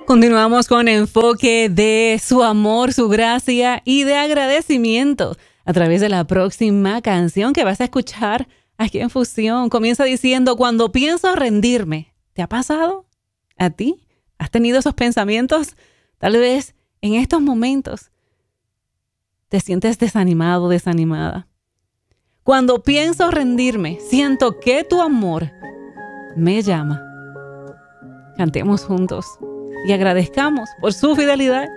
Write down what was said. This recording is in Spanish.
Continuamos con enfoque de su amor, su gracia y de agradecimiento a través de la próxima canción que vas a escuchar aquí en Fusión. Comienza diciendo, cuando pienso rendirme. ¿Te ha pasado? ¿A ti? ¿Has tenido esos pensamientos? Tal vez en estos momentos te sientes desanimado, desanimada. Cuando pienso rendirme, siento que tu amor me llama. Cantemos juntos y agradezcamos por su fidelidad.